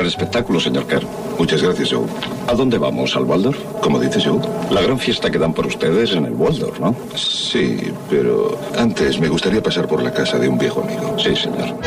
espectáculo, señor Kerr. Muchas gracias, Joe. ¿A dónde vamos? ¿Al Waldorf? ¿Cómo dices, Joe? La gran fiesta que dan por ustedes en el Waldorf, ¿no? Sí, pero antes me gustaría pasar por la casa de un viejo amigo. Sí, señor.